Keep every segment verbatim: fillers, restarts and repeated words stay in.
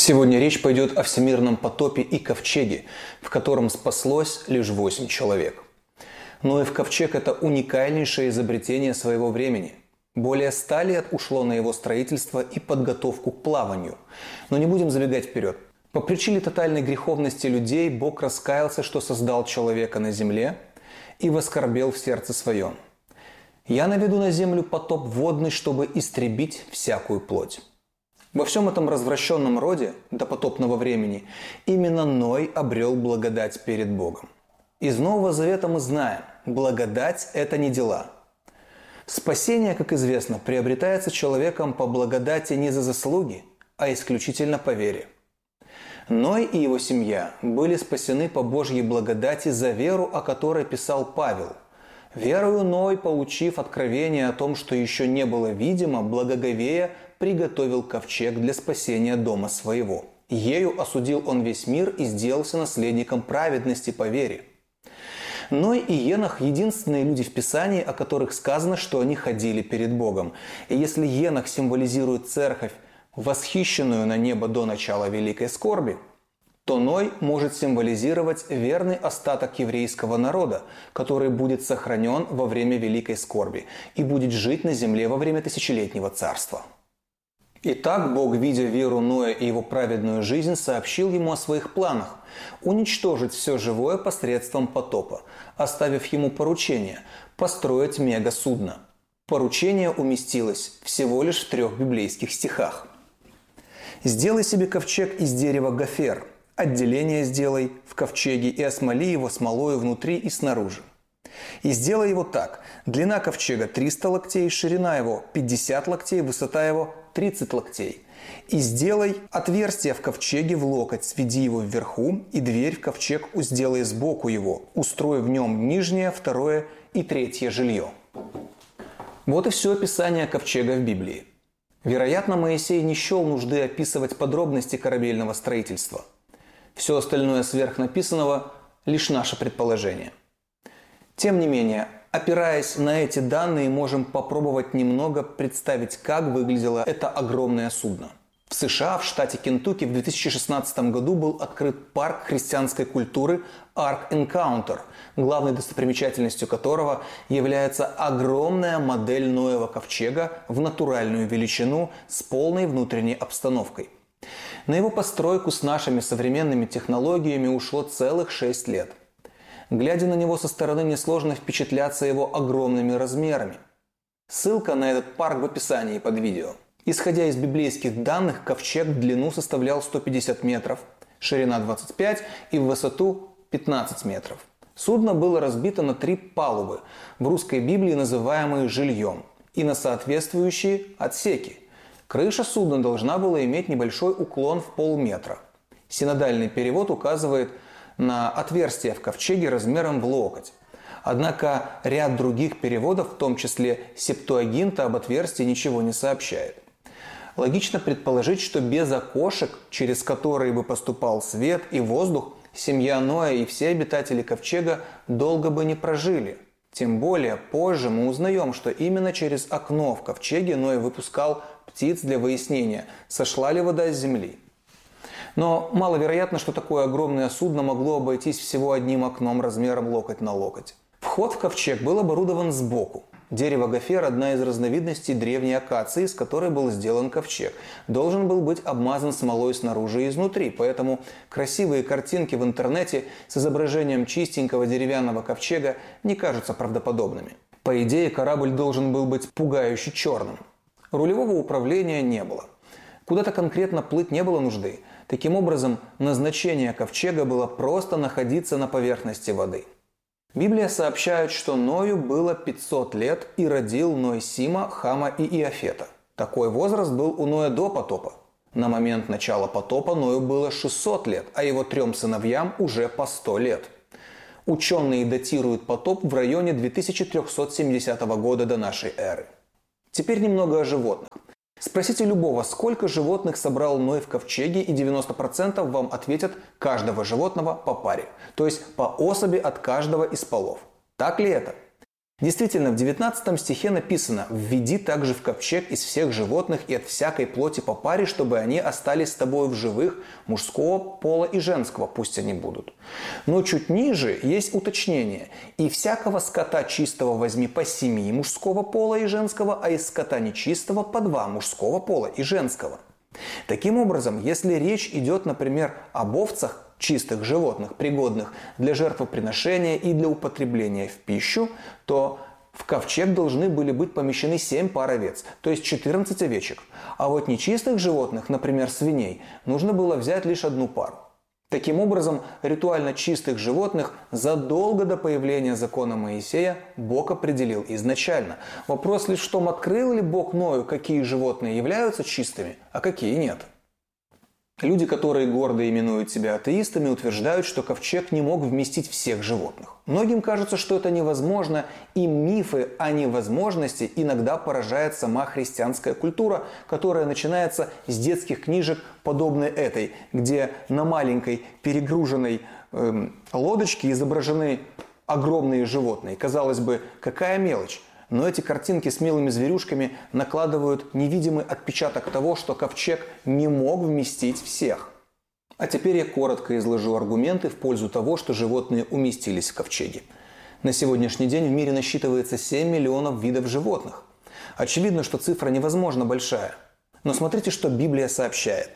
Сегодня речь пойдет о всемирном потопе и ковчеге, в котором спаслось лишь восемь человек. Ноев ковчег – это уникальнейшее изобретение своего времени. Более ста лет ушло на его строительство и подготовку к плаванию. Но не будем забегать вперед. По причине тотальной греховности людей Бог раскаялся, что создал человека на земле, и воскорбел в сердце своем. «Я наведу на землю потоп водный, чтобы истребить всякую плоть». Во всем этом развращенном роде до потопного времени именно Ной обрел благодать перед Богом. Из Нового Завета мы знаем, благодать – это не дела. Спасение, как известно, приобретается человеком по благодати не за заслуги, а исключительно по вере. Ной и его семья были спасены по Божьей благодати за веру, о которой писал Павел. «Верою Ной, получив откровение о том, что еще не было видимо, благоговея приготовил ковчег для спасения дома своего. Ею осудил он весь мир и сделался наследником праведности по вере». Ной и Енох – единственные люди в Писании, о которых сказано, что они ходили перед Богом. И если Енох символизирует церковь, восхищенную на небо до начала великой скорби, то Ной может символизировать верный остаток еврейского народа, который будет сохранен во время великой скорби и будет жить на земле во время тысячелетнего царства. Итак, Бог, видя веру Ноя и его праведную жизнь, сообщил ему о своих планах – уничтожить все живое посредством потопа, оставив ему поручение – построить мегасудно. Поручение уместилось всего лишь в трех библейских стихах. «Сделай себе ковчег из дерева гофер, отделение сделай в ковчеге и осмоли его смолою внутри и снаружи. И сделай его так: длина ковчега триста локтей, ширина его пятьдесят локтей, высота его тридцать локтей. И сделай отверстие в ковчеге в локоть, сведи его вверху, и дверь в ковчег сделай сбоку его, устрой в нем нижнее, второе и третье жилье». Вот и все описание ковчега в Библии. Вероятно, Моисей не счел нужды описывать подробности корабельного строительства. Все остальное сверхнаписанного – лишь наше предположение. Тем не менее, опираясь на эти данные, можем попробовать немного представить, как выглядело это огромное судно. В США, в штате Кентукки, в две тысячи шестнадцатом году был открыт парк христианской культуры Ark Encounter, главной достопримечательностью которого является огромная модель Ноева ковчега в натуральную величину с полной внутренней обстановкой. На его постройку с нашими современными технологиями ушло целых шесть лет. Глядя на него со стороны, несложно впечатляться его огромными размерами. Ссылка на этот парк в описании под видео. Исходя из библейских данных, ковчег в длину составлял сто пятьдесят метров, ширина двадцать пять и в высоту пятнадцать метров. Судно было разбито на три палубы, в русской Библии называемые жильем, и на соответствующие отсеки. Крыша судна должна была иметь небольшой уклон в полметра. Синодальный перевод указывает на отверстие в ковчеге размером в локоть. Однако ряд других переводов, в том числе Септуагинта, об отверстии ничего не сообщает. Логично предположить, что без окошек, через которые бы поступал свет и воздух, семья Ноя и все обитатели ковчега долго бы не прожили. Тем более позже мы узнаем, что именно через окно в ковчеге Ной выпускал птиц для выяснения, сошла ли вода с земли. Но маловероятно, что такое огромное судно могло обойтись всего одним окном размером локоть на локоть. Вход в ковчег был оборудован сбоку. Дерево гофер – одна из разновидностей древней акации, из которой был сделан ковчег. Должен был быть обмазан смолой снаружи и изнутри, поэтому красивые картинки в интернете с изображением чистенького деревянного ковчега не кажутся правдоподобными. По идее, корабль должен был быть пугающе черным. Рулевого управления не было. Куда-то конкретно плыть не было нужды. Таким образом, назначение ковчега было просто находиться на поверхности воды. Библия сообщает, что Ною было пятьсот лет и родил Ной Сима, Хама и Иафета. Такой возраст был у Ноя до потопа. На момент начала потопа Ною было шестьсот лет, а его трем сыновьям уже по сто лет. Ученые датируют потоп в районе две тысячи триста семидесятого года до нашей эры. Теперь немного о животных. Спросите любого, сколько животных собрал Ной в ковчеге, и девяносто процентов вам ответят каждого животного по паре, то есть по особи от каждого из полов. Так ли это? Действительно, в девятнадцатом стихе написано: «Введи также в ковчег из всех животных и от всякой плоти по паре, чтобы они остались с тобой в живых, мужского пола и женского, пусть они будут». Но чуть ниже есть уточнение: «И всякого скота чистого возьми по семи мужского пола и женского, а из скота нечистого по два мужского пола и женского». Таким образом, если речь идет, например, об овцах, чистых животных, пригодных для жертвоприношения и для употребления в пищу, то в ковчег должны были быть помещены семь пар овец, то есть четырнадцать овечек. А вот нечистых животных, например, свиней, нужно было взять лишь одну пару. Таким образом, ритуально чистых животных задолго до появления закона Моисея Бог определил изначально. Вопрос лишь в том, открыл ли Бог Ною, какие животные являются чистыми, а какие нет. Люди, которые гордо именуют себя атеистами, утверждают, что ковчег не мог вместить всех животных. Многим кажется, что это невозможно, и мифы о невозможности иногда поражает сама христианская культура, которая начинается с детских книжек, подобной этой, где на маленькой перегруженной эм, лодочке изображены огромные животные. Казалось бы, какая мелочь. Но эти картинки с милыми зверюшками накладывают невидимый отпечаток того, что ковчег не мог вместить всех. А теперь я коротко изложу аргументы в пользу того, что животные уместились в ковчеге. На сегодняшний день в мире насчитывается семь миллионов видов животных. Очевидно, что цифра невозможно большая. Но смотрите, что Библия сообщает.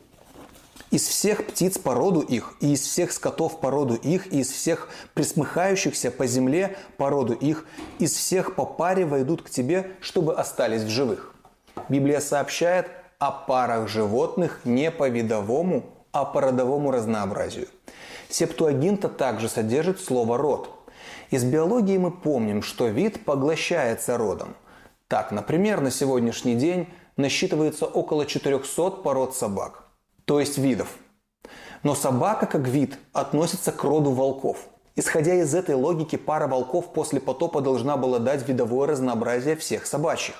«Из всех птиц по роду их, и из всех скотов по роду их, и из всех пресмыхающихся по земле по роду их, из всех по паре войдут к тебе, чтобы остались в живых». Библия сообщает о парах животных не по видовому, а по родовому разнообразию. Септуагинта также содержит слово «род». Из биологии мы помним, что вид поглощается родом. Так, например, на сегодняшний день насчитывается около четырехсот пород собак. То есть видов. Но собака как вид относится к роду волков. Исходя из этой логики, пара волков после потопа должна была дать видовое разнообразие всех собачьих.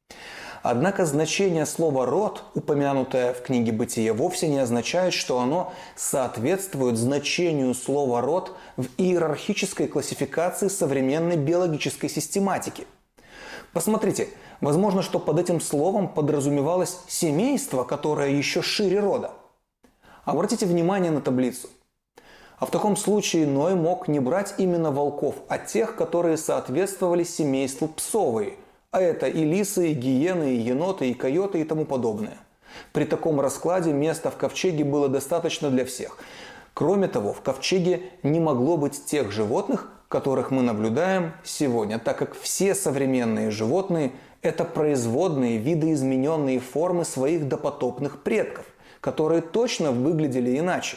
Однако значение слова «род», упомянутое в книге «Бытие», вовсе не означает, что оно соответствует значению слова «род» в иерархической классификации современной биологической систематики. Посмотрите, возможно, что под этим словом подразумевалось семейство, которое еще шире рода. Обратите внимание на таблицу. А в таком случае Ной мог не брать именно волков, а тех, которые соответствовали семейству псовые. А это и лисы, и гиены, и еноты, и койоты и тому подобное. При таком раскладе места в ковчеге было достаточно для всех. Кроме того, в ковчеге не могло быть тех животных, которых мы наблюдаем сегодня, так как все современные животные – это производные, видоизмененные формы своих допотопных предков, которые точно выглядели иначе.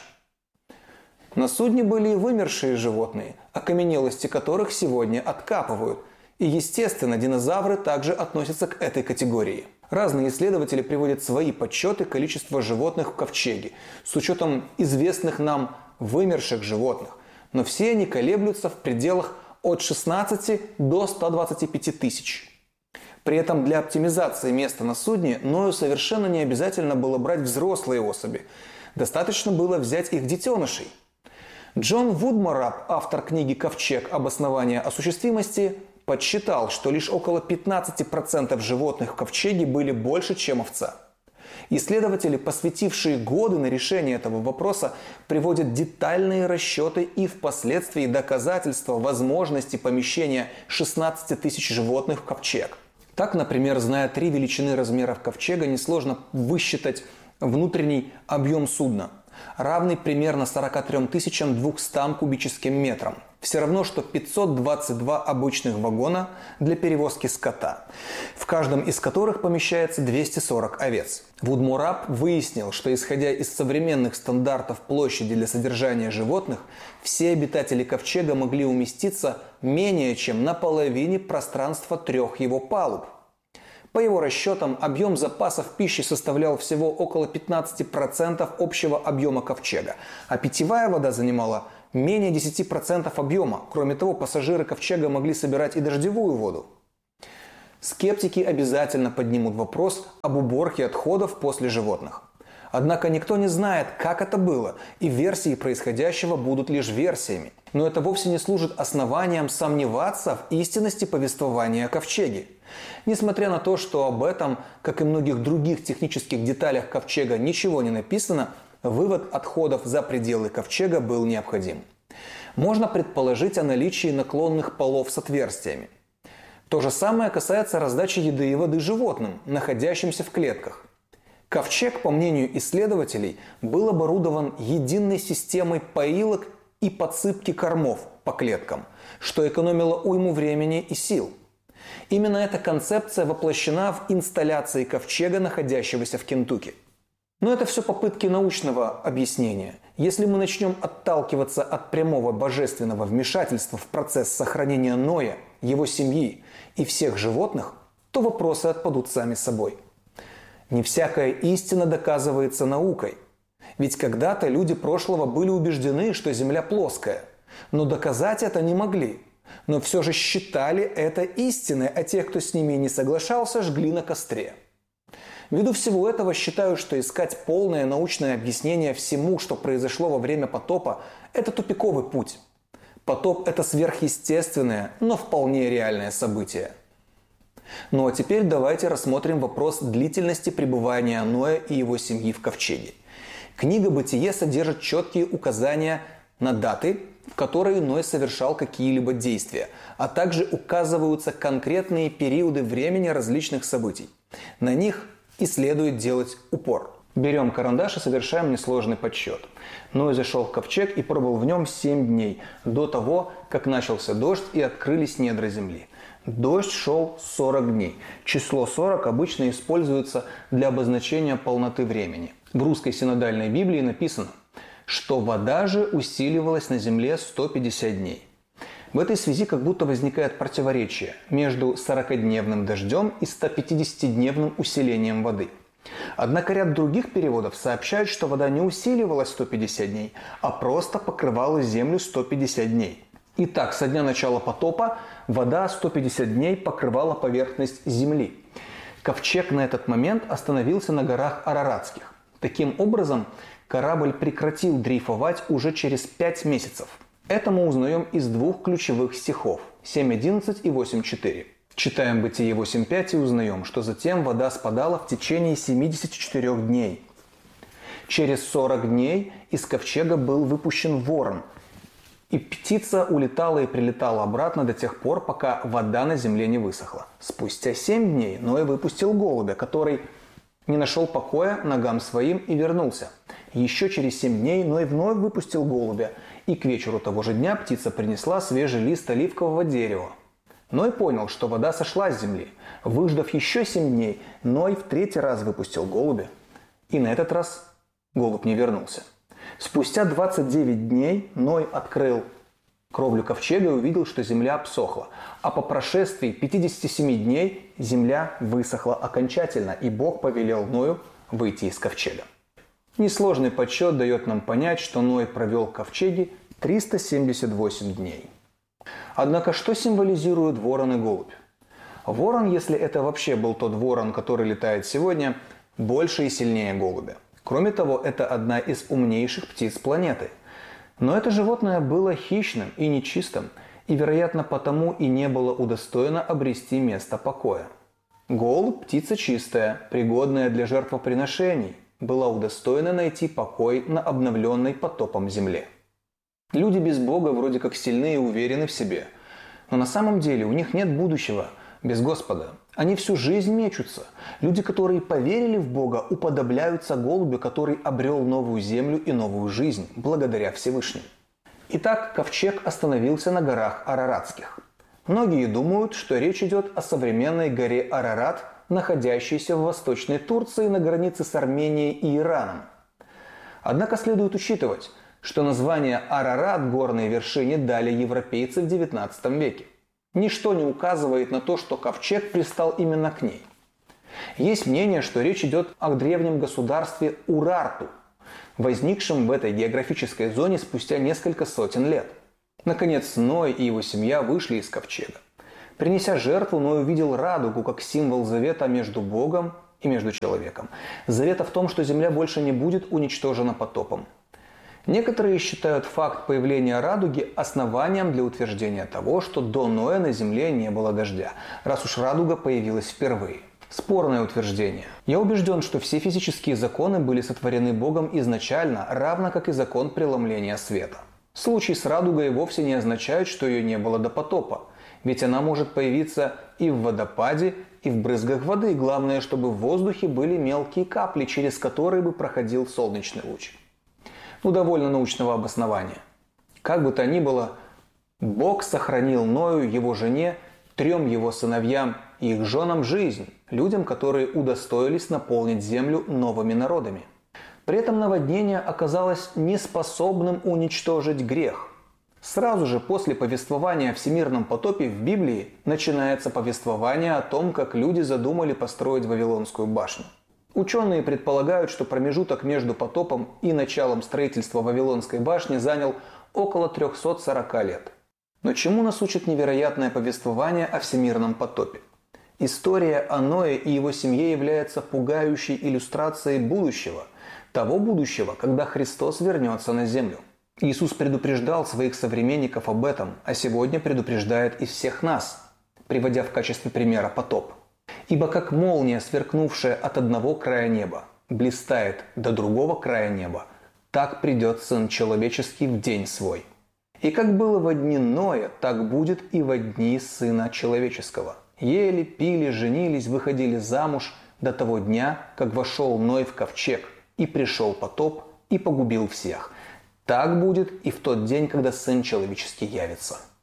На судне были и вымершие животные, окаменелости которых сегодня откапывают. И, естественно, динозавры также относятся к этой категории. Разные исследователи приводят свои подсчеты количества животных в ковчеге, с учетом известных нам вымерших животных. Но все они колеблются в пределах от шестнадцати до ста двадцати пяти тысяч. При этом для оптимизации места на судне Ною совершенно не обязательно было брать взрослые особи. Достаточно было взять их детенышей. Джон Вудморап, автор книги «Ковчег. Обоснование осуществимости», подсчитал, что лишь около пятнадцати процентов животных в ковчеге были больше, чем овца. Исследователи, посвятившие годы на решение этого вопроса, приводят детальные расчеты и впоследствии доказательства возможности помещения шестнадцати тысяч животных в ковчег. Так, например, зная три величины размеров ковчега, несложно высчитать внутренний объем судна, равный примерно сорока трём тысячам двухстам кубическим метрам. Все равно, что пятьсот двадцать два обычных вагона для перевозки скота, в каждом из которых помещается двести сорок овец. Вудморап выяснил, что исходя из современных стандартов площади для содержания животных, все обитатели ковчега могли уместиться менее чем на половине пространства трех его палуб. По его расчетам, объем запасов пищи составлял всего около пятнадцати процентов общего объема ковчега, а питьевая вода занимала менее десяти процентов объема. Кроме того, пассажиры ковчега могли собирать и дождевую воду. Скептики обязательно поднимут вопрос об уборке отходов после животных. Однако никто не знает, как это было, и версии происходящего будут лишь версиями. Но это вовсе не служит основанием сомневаться в истинности повествования о ковчеге. Несмотря на то, что об этом, как и многих других технических деталях ковчега, ничего не написано, вывод отходов за пределы ковчега был необходим. Можно предположить о наличии наклонных полов с отверстиями. То же самое касается раздачи еды и воды животным, находящимся в клетках. Ковчег, по мнению исследователей, был оборудован единой системой поилок и подсыпки кормов по клеткам, что экономило уйму времени и сил. Именно эта концепция воплощена в инсталляции ковчега, находящегося в Кентукки. Но это все попытки научного объяснения. Если мы начнем отталкиваться от прямого божественного вмешательства в процесс сохранения Ноя, его семьи и всех животных, то вопросы отпадут сами собой. Не всякая истина доказывается наукой. Ведь когда-то люди прошлого были убеждены, что Земля плоская, но доказать это не могли. Но все же считали это истиной, а тех, кто с ними не соглашался, жгли на костре. Ввиду всего этого считаю, что искать полное научное объяснение всему, что произошло во время потопа, это тупиковый путь. Потоп – это сверхъестественное, но вполне реальное событие. Ну а теперь давайте рассмотрим вопрос длительности пребывания Ноя и его семьи в ковчеге. Книга «Бытие» содержит четкие указания на даты, в которые Ной совершал какие-либо действия, а также указываются конкретные периоды времени различных событий. На них и следует делать упор. Берем карандаш и совершаем несложный подсчет. Ной зашел в ковчег и пробыл в нем семь дней, до того, как начался дождь и открылись недра земли. Дождь шел сорок дней. Число сорок обычно используется для обозначения полноты времени. В русской синодальной Библии написано, что вода же усиливалась на земле сто пятьдесят дней. В этой связи как будто возникает противоречие между сорокадневным дождем и стопятидесятидневным усилением воды. Однако ряд других переводов сообщают, что вода не усиливалась сто пятьдесят дней, а просто покрывала землю сто пятьдесят дней. Итак, со дня начала потопа вода сто пятьдесят дней покрывала поверхность земли. Ковчег на этот момент остановился на горах Араратских. Таким образом, корабль прекратил дрейфовать уже через пять месяцев. Это мы узнаем из двух ключевых стихов – семь одиннадцать и восемь четыре. Читаем Бытие восемь пять и узнаем, что затем вода спадала в течение семидесяти четырёх дней. Через сорок дней из ковчега был выпущен ворон, и птица улетала и прилетала обратно до тех пор, пока вода на земле не высохла. Спустя семь дней Ной выпустил голубя, который не нашел покоя ногам своим и вернулся. Еще через семь дней Ной вновь выпустил голубя, и к вечеру того же дня птица принесла свежий лист оливкового дерева. Ной понял, что вода сошла с земли. Выждав еще семь дней, Ной в третий раз выпустил голубя, и на этот раз голубь не вернулся. Спустя двадцать девять дней Ной открыл кровлю ковчега и увидел, что земля обсохла. А по прошествии пятидесяти семи дней земля высохла окончательно, и Бог повелел Ною выйти из ковчега. Несложный подсчет дает нам понять, что Ной провел в ковчеге триста семьдесят восемь дней. Однако что символизирует ворон и голубь? Ворон, если это вообще был тот ворон, который летает сегодня, больше и сильнее голубя. Кроме того, это одна из умнейших птиц планеты. Но это животное было хищным и нечистым, и, вероятно, потому и не было удостоено обрести место покоя. Голубь – птица чистая, пригодная для жертвоприношений, была удостоена найти покой на обновленной потопом земле. Люди без Бога вроде как сильны и уверены в себе, но на самом деле у них нет будущего без Господа. Они всю жизнь мечутся. Люди, которые поверили в Бога, уподобляются голубю, который обрел новую землю и новую жизнь благодаря Всевышнему. Итак, ковчег остановился на горах Араратских. Многие думают, что речь идет о современной горе Арарат, находящейся в Восточной Турции на границе с Арменией и Ираном. Однако следует учитывать, что название Арарат горной вершине дали европейцы в девятнадцатом веке. Ничто не указывает на то, что ковчег пристал именно к ней. Есть мнение, что речь идет о древнем государстве Урарту, возникшем в этой географической зоне спустя несколько сотен лет. Наконец, Ной и его семья вышли из ковчега. Принеся жертву, Ной увидел радугу как символ завета между Богом и между человеком. Завет в том, что земля больше не будет уничтожена потопом. Некоторые считают факт появления радуги основанием для утверждения того, что до Ноя на земле не было дождя, раз уж радуга появилась впервые. Спорное утверждение. Я убежден, что все физические законы были сотворены Богом изначально, равно как и закон преломления света. Случай с радугой вовсе не означает, что ее не было до потопа, ведь она может появиться и в водопаде, и в брызгах воды. Главное, чтобы в воздухе были мелкие капли, через которые бы проходил солнечный луч. Ну, довольно научного обоснования. Как бы то ни было, Бог сохранил Ною, его жене, трем его сыновьям и их женам жизнь, людям, которые удостоились наполнить землю новыми народами. При этом наводнение оказалось неспособным уничтожить грех. Сразу же после повествования о всемирном потопе в Библии начинается повествование о том, как люди задумали построить Вавилонскую башню. Ученые предполагают, что промежуток между потопом и началом строительства Вавилонской башни занял около трехсот сорока лет. Но чему нас учит невероятное повествование о всемирном потопе? История о Ное и его семье является пугающей иллюстрацией будущего, того будущего, когда Христос вернется на землю. Иисус предупреждал своих современников об этом, а сегодня предупреждает и всех нас, приводя в качестве примера потоп. «Ибо как молния, сверкнувшая от одного края неба, блистает до другого края неба, так придет Сын Человеческий в день свой. И как было во дни Ноя, так будет и во дни Сына Человеческого. Ели, пили, женились, выходили замуж до того дня, как вошел Ной в ковчег, и пришел потоп, и погубил всех. Так будет и в тот день, когда Сын Человеческий явится».